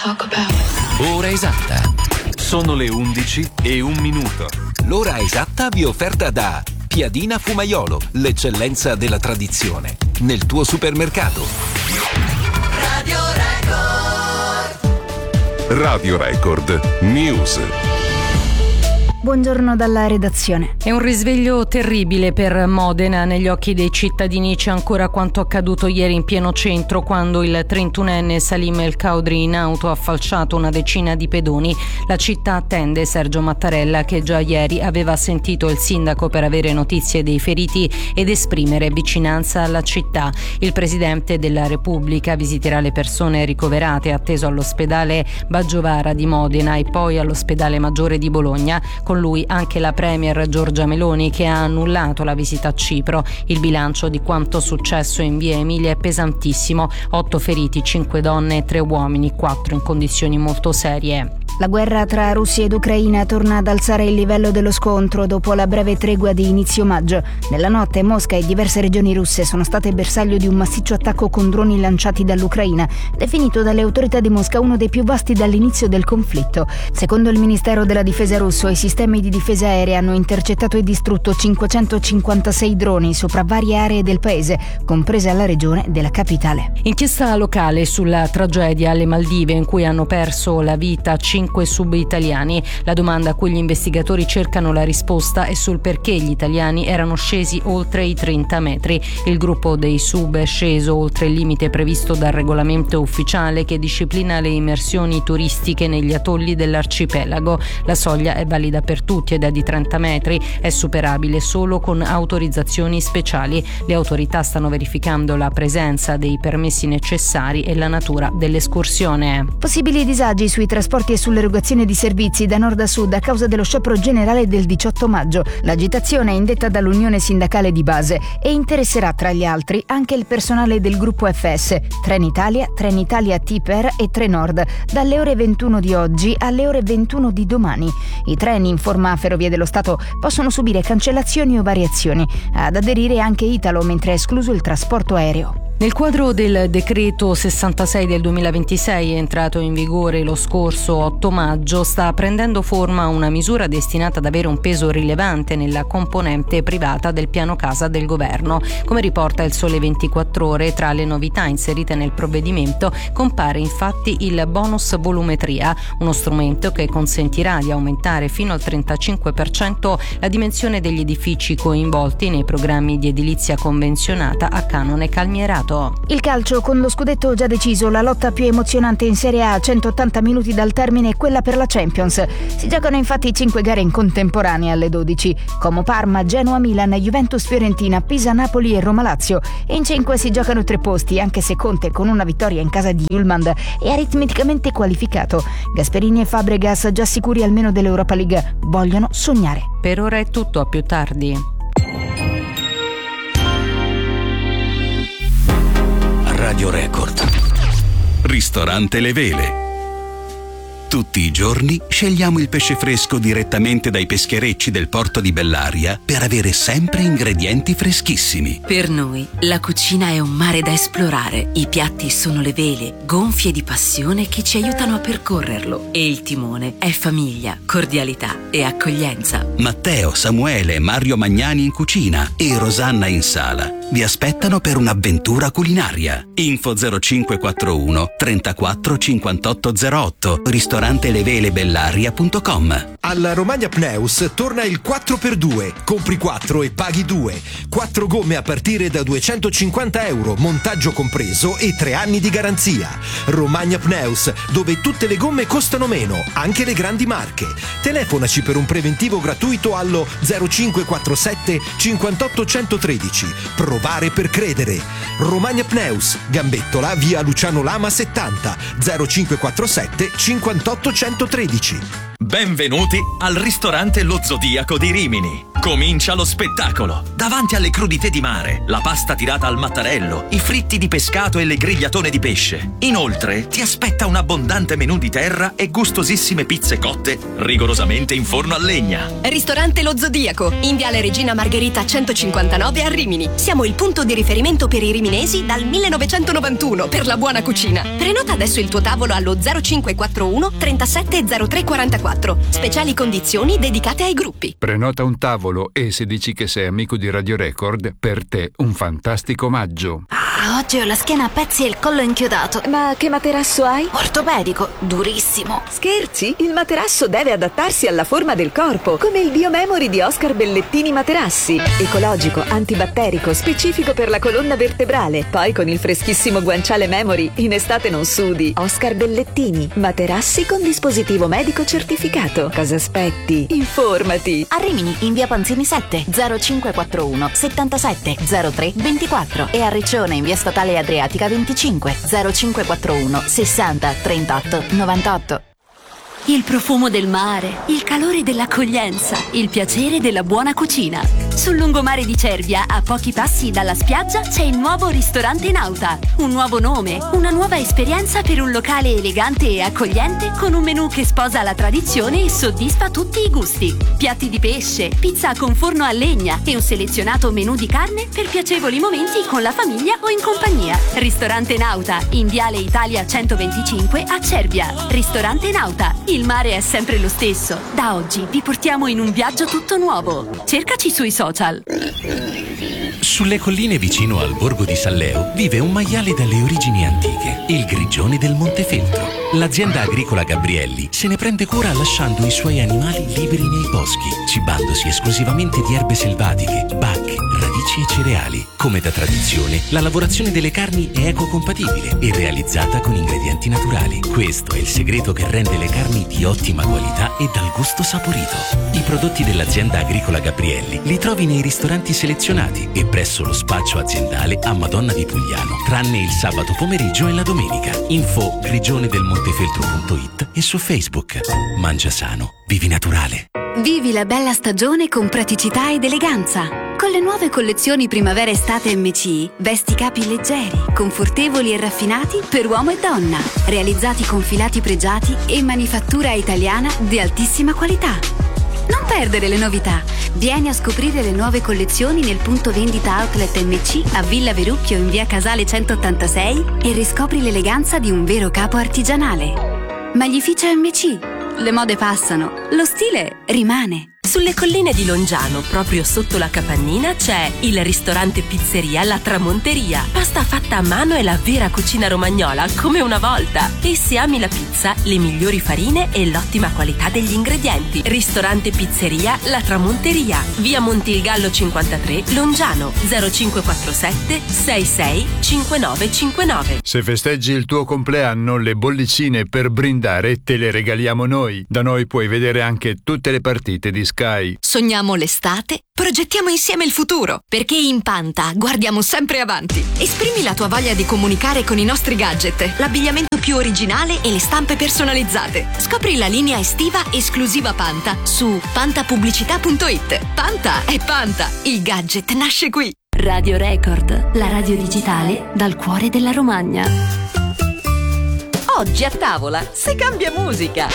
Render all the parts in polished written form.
talk about. Ora esatta. Sono le 11:01. L'ora esatta vi è offerta da Piadina Fumaiolo, l'eccellenza della tradizione, nel tuo supermercato. Radio Record. Radio Record News. Buongiorno dalla redazione. È un risveglio terribile per Modena. Negli occhi dei cittadini c'è ancora quanto accaduto ieri in pieno centro, quando il 31enne Salim El Kaudri in auto ha falciato una decina di pedoni. La città attende Sergio Mattarella, che già ieri aveva sentito il sindaco per avere notizie dei feriti ed esprimere vicinanza alla città. Il presidente della Repubblica visiterà le persone ricoverate, atteso all'ospedale Baggiovara di Modena e poi all'ospedale Maggiore di Bologna. Con lui anche la premier Giorgia Meloni, che ha annullato la visita a Cipro. Il bilancio di quanto successo in via Emilia è pesantissimo: 8 feriti, 5 donne e 3 uomini, 4 in condizioni molto serie. La guerra tra Russia ed Ucraina torna ad alzare il livello dello scontro dopo la breve tregua di inizio maggio. Nella notte Mosca e diverse regioni russe sono state bersaglio di un massiccio attacco con droni lanciati dall'Ucraina, definito dalle autorità di Mosca uno dei più vasti dall'inizio del conflitto. Secondo il Ministero della Difesa russo, i sistemi di difesa aerea hanno intercettato e distrutto 556 droni sopra varie aree del paese, compresa la regione della capitale. Inchiesta locale sulla tragedia alle Maldive, in cui hanno perso la vita 5 sub-italiani. La domanda a cui gli investigatori cercano la risposta è sul perché gli italiani erano scesi oltre i 30 metri. Il gruppo dei sub è sceso oltre il limite previsto dal regolamento ufficiale che disciplina le immersioni turistiche negli atolli dell'arcipelago. La soglia è valida per tutti ed è di 30 metri, è superabile solo con autorizzazioni speciali. Le autorità stanno verificando la presenza dei permessi necessari e la natura dell'escursione. Possibili disagi sui trasporti e sull'erogazione di servizi da nord a sud a causa dello sciopero generale del 18 maggio. L'agitazione è indetta dall'Unione Sindacale di Base e interesserà tra gli altri anche il personale del gruppo FS, Trenitalia, Tiper e Trenord, dalle ore 21 di oggi alle ore 21 di domani. I treni, informa Ferrovie dello Stato, possono subire cancellazioni o variazioni. Ad aderire anche Italo, mentre è escluso il trasporto aereo. Nel quadro del decreto 66 del 2026, entrato in vigore lo scorso 8 maggio, sta prendendo forma una misura destinata ad avere un peso rilevante nella componente privata del piano casa del governo. Come riporta il Sole 24 Ore, tra le novità inserite nel provvedimento compare infatti il bonus volumetria, uno strumento che consentirà di aumentare fino al 35% la dimensione degli edifici coinvolti nei programmi di edilizia convenzionata a canone calmierato. Il calcio, con lo scudetto già deciso, la lotta più emozionante in Serie A a 180 minuti dal termine è quella per la Champions. Si giocano infatti 5 gare in contemporanea alle 12: Como Parma, Genoa Milan, Juventus Fiorentina, Pisa Napoli e Roma Lazio. E in 5 si giocano 3 posti, anche se Conte, con una vittoria in casa di Ullman, è aritmeticamente qualificato. Gasperini e Fabregas, già sicuri almeno dell'Europa League, vogliono sognare. Per ora è tutto, a più tardi. Radio Record. Ristorante Le Vele. Tutti i giorni scegliamo il pesce fresco direttamente dai pescherecci del porto di Bellaria per avere sempre ingredienti freschissimi. Per noi la cucina è un mare da esplorare. I piatti sono le vele, gonfie di passione che ci aiutano a percorrerlo. E il timone è famiglia, cordialità e accoglienza. Matteo, Samuele e Mario Magnani in cucina e Rosanna in sala vi aspettano per un'avventura culinaria. Info 0541 34 58 08, ristorantelevelebellaria.com. Alla Romagna Pneus torna il 4x2, compri 4 e paghi 2. 4 gomme a partire da €250, montaggio compreso e 3 anni di garanzia. Romagna Pneus, dove tutte le gomme costano meno, anche le grandi marche. Telefonaci per un preventivo gratuito allo 0547 58 113. Provare per credere. Romagna Pneus, Gambettola, via Luciano Lama 70, 0547 58 113. Benvenuti al ristorante Lo Zodiaco di Rimini. Comincia lo spettacolo! Davanti alle crudité di mare, la pasta tirata al mattarello, i fritti di pescato e le grigliatone di pesce. Inoltre ti aspetta un abbondante menù di terra e gustosissime pizze cotte rigorosamente in forno a legna. Ristorante Lo Zodiaco, in Viale Regina Margherita 159 a Rimini. Siamo il punto di riferimento per i riminesi dal 1991 per la buona cucina. Prenota adesso il tuo tavolo allo 0541 37 03 44. Speciali condizioni dedicate ai gruppi. Prenota un tavolo e se dici che sei amico di Radio Record, per te un fantastico omaggio. Oggi ho la schiena a pezzi e il collo inchiodato. Ma che materasso hai? Ortopedico, durissimo. Scherzi? Il materasso deve adattarsi alla forma del corpo, come il Biomemory di Oscar Bellettini Materassi. Ecologico, antibatterico, specifico per la colonna vertebrale. Poi con il freschissimo guanciale Memory, in estate non sudi. Oscar Bellettini, materassi con dispositivo medico certificato. Cosa aspetti? Informati. A Rimini, in via Panzini 7, 0541 77 03 24 e a Riccione, in via Statale Adriatica 25, 0541 60 38 98. Il profumo del mare, il calore dell'accoglienza, il piacere della buona cucina. Sul lungomare di Cervia, a pochi passi dalla spiaggia, c'è il nuovo ristorante Nauta. Un nuovo nome, una nuova esperienza per un locale elegante e accogliente con un menù che sposa la tradizione e soddisfa tutti i gusti. Piatti di pesce, pizza con forno a legna e un selezionato menù di carne per piacevoli momenti con la famiglia o in compagnia. Ristorante Nauta, in Viale Italia 125 a Cervia. Ristorante Nauta. Il mare è sempre lo stesso. Da oggi vi portiamo in un viaggio tutto nuovo. Cercaci sui social. Sulle colline vicino al borgo di Salleo vive un maiale dalle origini antiche, il grigione del Montefeltro. L'azienda agricola Gabrielli se ne prende cura lasciando i suoi animali liberi nei boschi, cibandosi esclusivamente di erbe selvatiche, bacche, radici e cereali. Come da tradizione, la lavorazione delle carni è ecocompatibile e realizzata con ingredienti naturali. Questo è il segreto che rende le carni di ottima qualità e dal gusto saporito. I prodotti dell'azienda agricola Gabrielli li trovi nei ristoranti selezionati e presso lo spaccio aziendale a Madonna di Pugliano, tranne il sabato pomeriggio e la domenica. Info grigionedelmontefeltro.it e su Facebook. Mangia sano, vivi naturale. Vivi la bella stagione con praticità ed eleganza. Con le nuove collezioni Primavera-Estate MCI, vesti capi leggeri, confortevoli e raffinati per uomo e donna, realizzati con filati pregiati e manifattura italiana di altissima qualità. Non perdere le novità. Vieni a scoprire le nuove collezioni nel punto vendita Outlet MC a Villa Verucchio in via Casale 186 e riscopri l'eleganza di un vero capo artigianale. Maglificio MC. Le mode passano, lo stile rimane. Sulle colline di Longiano, proprio sotto la capannina, c'è il ristorante pizzeria La Tramonteria. Pasta fatta a mano e la vera cucina romagnola come una volta. E se ami la pizza, le migliori farine e l'ottima qualità degli ingredienti. Ristorante pizzeria La Tramonteria, via Montilgallo 53, Longiano, 0547 66 5959. Se festeggi il tuo compleanno, le bollicine per brindare te le regaliamo noi. Da noi puoi vedere anche tutte le partite di Sky. Sogniamo l'estate? Progettiamo insieme il futuro, perché in Panta guardiamo sempre avanti. Esprimi la tua voglia di comunicare con i nostri gadget, l'abbigliamento più originale e le stampe personalizzate. Scopri la linea estiva esclusiva Panta su pantapubblicità.it. Panta è Panta, il gadget nasce qui. Radio Record, la radio digitale dal cuore della Romagna. Oggi a tavola si cambia musica.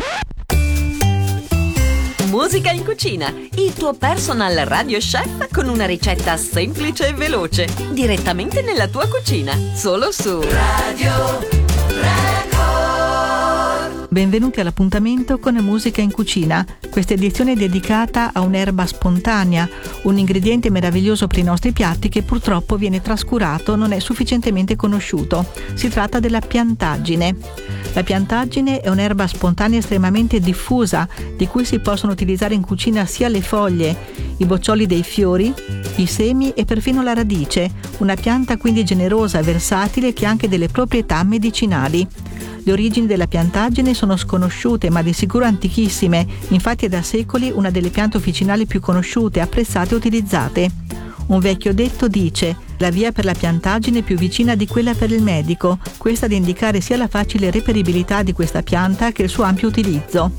Musica in cucina, il tuo personal radio chef con una ricetta semplice e veloce, direttamente nella tua cucina, solo su Radio Record. Benvenuti all'appuntamento con Musica in cucina. Questa edizione è dedicata a un'erba spontanea, un ingrediente meraviglioso per i nostri piatti che purtroppo viene trascurato, non è sufficientemente conosciuto. Si tratta della piantaggine. La piantaggine è un'erba spontanea estremamente diffusa, di cui si possono utilizzare in cucina sia le foglie, i boccioli dei fiori, i semi e perfino la radice, una pianta quindi generosa e versatile che ha anche delle proprietà medicinali. Le origini della piantaggine sono sconosciute ma di sicuro antichissime, infatti è da secoli una delle piante officinali più conosciute, apprezzate e utilizzate. Un vecchio detto dice: la via per la piantaggine è più vicina di quella per il medico, questa ad indicare sia la facile reperibilità di questa pianta che il suo ampio utilizzo.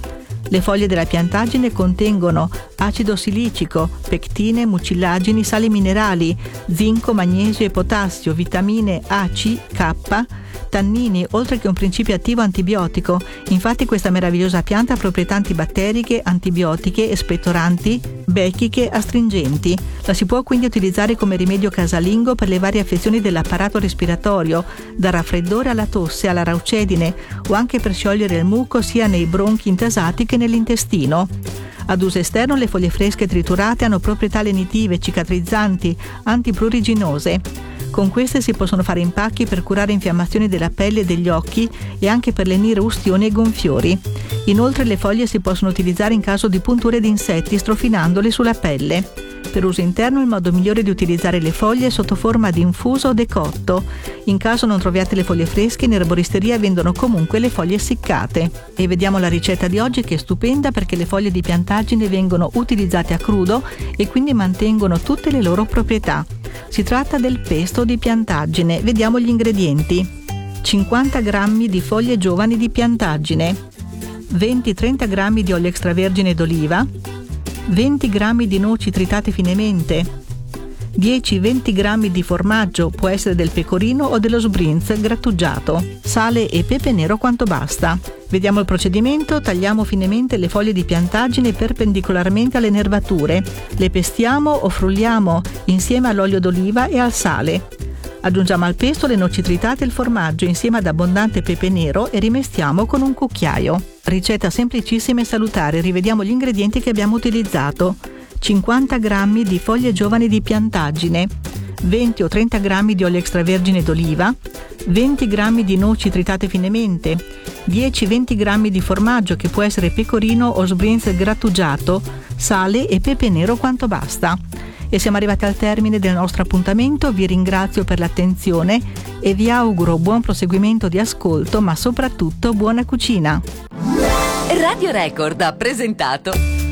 Le foglie della piantaggine contengono acido silicico, pectine, mucillagini, sali minerali, zinco, magnesio e potassio, vitamine A, C, K, tannini, oltre che un principio attivo antibiotico. Infatti questa meravigliosa pianta ha proprietà antibatteriche, antibiotiche, espettoranti, becchiche, astringenti. La si può quindi utilizzare come rimedio casalingo per le varie affezioni dell'apparato respiratorio, dal raffreddore alla tosse, alla raucedine, o anche per sciogliere il muco sia nei bronchi intasati che nell'intestino. Ad uso esterno le foglie fresche triturate hanno proprietà lenitive, cicatrizzanti, antipruriginose. Con queste si possono fare impacchi per curare infiammazioni della pelle e degli occhi e anche per lenire ustioni e gonfiori. Inoltre le foglie si possono utilizzare in caso di punture di insetti strofinandole sulla pelle. Per uso interno il modo migliore di utilizzare le foglie è sotto forma di infuso o decotto. In caso non troviate le foglie fresche, in erboristeria vendono comunque le foglie essiccate. E vediamo la ricetta di oggi, che è stupenda perché le foglie di piantaggine vengono utilizzate a crudo e quindi mantengono tutte le loro proprietà. Si tratta del pesto di piantaggine. Vediamo gli ingredienti: 50 g di foglie giovani di piantaggine, 20-30 g di olio extravergine d'oliva, 20 g di noci tritate finemente, 10-20 g di formaggio, può essere del pecorino o dello sbrinz grattugiato, sale e pepe nero quanto basta. Vediamo il procedimento: tagliamo finemente le foglie di piantaggine perpendicolarmente alle nervature, le pestiamo o frulliamo insieme all'olio d'oliva e al sale. Aggiungiamo al pesto le noci tritate e il formaggio insieme ad abbondante pepe nero e rimestiamo con un cucchiaio. Ricetta semplicissima e salutare. Rivediamo gli ingredienti che abbiamo utilizzato: 50 g di foglie giovani di piantaggine, 20 o 30 g di olio extravergine d'oliva, 20 g di noci tritate finemente, 10-20 g di formaggio, che può essere pecorino o sbrinz grattugiato, sale e pepe nero quanto basta. E siamo arrivati al termine del nostro appuntamento. Vi ringrazio per l'attenzione e vi auguro buon proseguimento di ascolto, ma soprattutto buona cucina. Radio Record ha presentato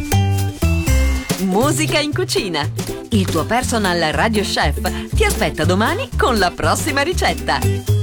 Musica in cucina. Il tuo personal radio chef ti aspetta domani con la prossima ricetta.